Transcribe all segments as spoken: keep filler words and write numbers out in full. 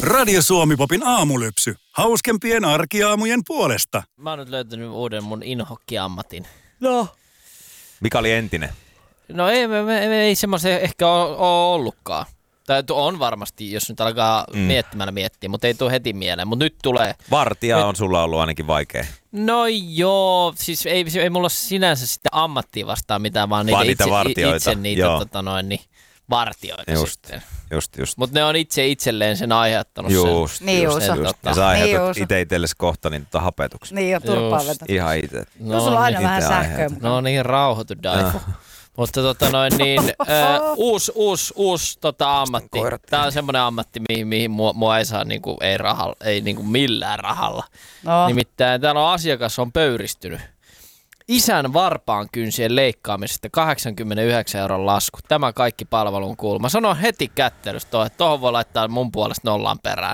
Radio Suomi-popin aamulypsy. Hauskempien arkiaamujen puolesta. Mä oon nyt löytänyt uuden mun inhokkiammatin. No. Mikä oli entinen? No ei, me, me, me ei semmoisen ehkä ole, ole ollutkaan. Tai on varmasti, jos nyt alkaa mm. miettimällä miettiä, mutta ei tule heti mieleen. Mutta nyt tulee. Vartija nyt... on sulla ollut ainakin vaikea. No joo, siis ei, ei mulla ole sinänsä sitä ammattia vastaan mitään, vaan, vaan niitä, niitä itse, itse niitä tota noin, niin, vartioita just, sitten. Just, just. Mutta ne on itse itselleen sen aiheuttanut just, sen. Niin just, sen, just. tota... Ja sä aiheutat niin itse itsellesi kohta niin tota hapetuksen. Niin jo, turpaa vetä. Ihan itse. No, no sulla on aina niin, vähän sähköä mukaan. No niin, rauhoitu Daifu. Mutta tota noin niin, uh, uusi uus, uus, tota ammatti. Tää on semmoinen ammatti, mihin, mihin mua, mua ei saa niinku, ei, rahalla, ei niinku millään rahalla. No. Nimittäin täällä on asiakas on pöyristynyt. Isän varpaan kynsien leikkaamisesta kahdeksankymmentäyhdeksän euron lasku. Tämä kaikki palvelun kuuluu. Mä sanon heti kättelystä, että tohon voi laittaa mun puolesta nollan perään.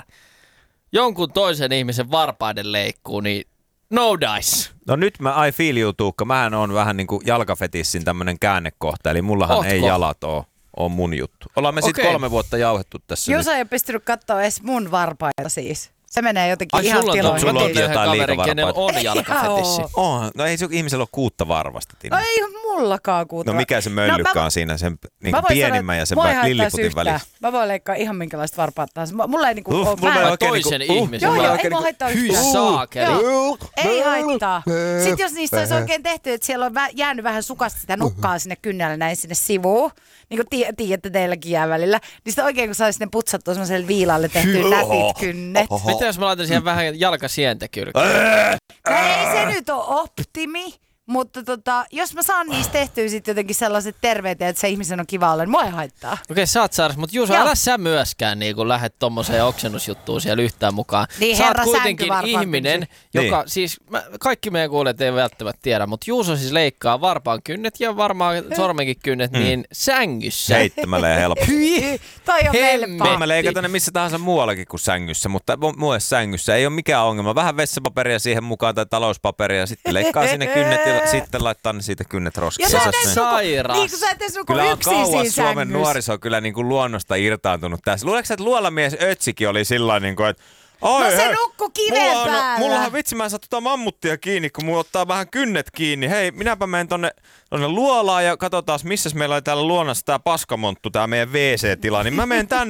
Jonkun toisen ihmisen varpaiden leikkuu, niin no dice. No nyt mä I feel you, Tuukka. Mähän on vähän niin kuin jalkafetissin tämmönen käännekohta, eli mullahan Ootko? ei jalat oo, oo mun juttu. Ollaan me sit okay. kolme vuotta jauhettu tässä. Juuso ei ole pystynyt katsoa edes mun varpaita siis. Se menee jotenkin Ai, ihan sulla tiloihin. Sulla on jotain kaverin, kenellä on jalkafetissi. Oh, no ei se ihmisellä ole kuutta varvasta. No ei mullakaan kuutta. No mikä se möllykkä no, on siinä, sen niin pienimmän ja sen lilliputin välissä. Mä voin leikkaa ihan minkälaista varpaat tahansa. Mulla ei niinku uh, ole vähän. Toisen niinku, ihmisen. Joo, joo, ei mua haittaa yhtään. Hyi saakeli. Ei haittaa. Sitten jos niistä olisi oikein tehty, että siellä on jäänyt vähän sukasta sitä nukkaa sinne kynnällä näin sinne sivuun, niin kuin tiedätte teilläkin jää välillä, niin sitä oikein kun saisi ne putsattua semmoiselle viilalle tehtyä nätit kynnet. Mitä jos mä laitan siihen vähän jalkasientä kylkeen? No ei se nyt ole optimi. Mutta tota, jos mä saan niistä tehtyä sitten jotenkin sellaiset terveet, että se ihmisen on kiva olla, niin mua ei haittaa. Okei, okay, sä oot saaras, mutta Juuso, älä sä myöskään niin kun lähdet tommoseen oksennusjuttuun siellä yhtään mukaan. Niin, sä oot kuitenkin ihminen, niin. joka siis, mä, kaikki meidän kuulijat ei välttämättä tiedä, mutta Juuso siis leikkaa varpaan kynnet ja varmaan sormenkin kynnet hmm. niin sängyssä. Heittämällä ja helposti. Toi on meille paatti. Mä leikataan ne missä tahansa muuallakin kuin sängyssä, mutta mulle sängyssä ei ole mikään ongelma. Vähän vessapaperia siihen mukaan tai talouspaperia ja sitten leikkaa sinne kynnet ja sitten laittaa ne siitä kynnet roskiin. Ja sä et sairas. Niin kuin sä et edes nuku yksin siinä sängyssä. Suomen nuoriso on kyllä niin kuin luonnosta irtaantunut tässä. Luuleeko että luolamies Ötsikin oli sillä niin kuin, että oi, no se hei, nukku kiven mulla päällä. On, mullahan vitsi, mä en saa tota mammuttia kiinni, kun mulla ottaa vähän kynnet kiinni. Hei, minäpä menen tonne, tonne luolaan ja katsotaan, missä meillä on täällä luonassa tää paskamonttu, tää meidän W C-tila. Niin mä menen tänne